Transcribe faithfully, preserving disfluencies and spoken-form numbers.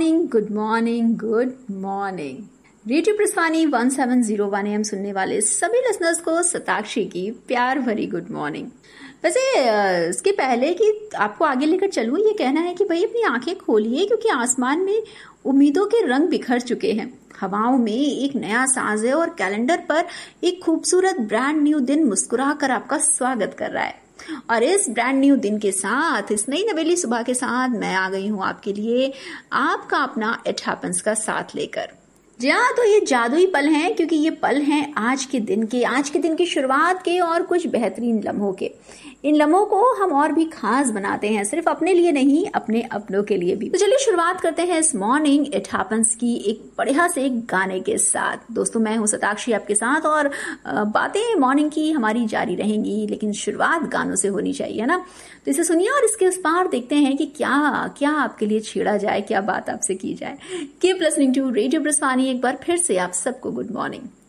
Morning, good morning, good morning. Radio प्रस्थानी one seven zero one M सुनने वाले सभी listeners को शताक्षी की प्यार भरी गुड मॉर्निंग। वैसे इसके पहले कि आपको आगे लेकर चलूं, ये कहना है कि भाई अपनी आंखें खोलिए, क्योंकि आसमान में उम्मीदों के रंग बिखर चुके हैं। हवाओं में एक नया साज है और कैलेंडर पर एक खूबसूरत ब्रांड न्यू दिन मुस्कुरा कर आपका स्वागत कर रहा है। और इस ब्रांड न्यू दिन के साथ, इस नई नवेली सुबह के साथ मैं आ गई हूं आपके लिए, आपका अपना इट हैपेंस का साथ लेकर। जी हाँ, तो ये जादुई पल हैं, क्योंकि ये पल हैं आज के दिन के, आज के दिन की शुरुआत के और कुछ बेहतरीन लम्हों के। इन लम्हों को हम और भी खास बनाते हैं, सिर्फ अपने लिए नहीं, अपने अपनों के लिए भी। तो चलिए शुरुआत करते हैं इस मॉर्निंग इट हैपेंस की एक बढ़िया से एक गाने के साथ। दोस्तों, मैं हूं शताक्षी आपके साथ और बातें मॉर्निंग की हमारी जारी रहेंगी, लेकिन शुरुआत गानों से होनी चाहिए ना। तो इसे सुनिए और इसके उस पार देखते हैं कि क्या क्या आपके लिए छेड़ा जाए, क्या बात आपसे की जाए। Keep listening to radio प्रस्थानी। एक बार फिर से आप सबको गुड मॉर्निंग।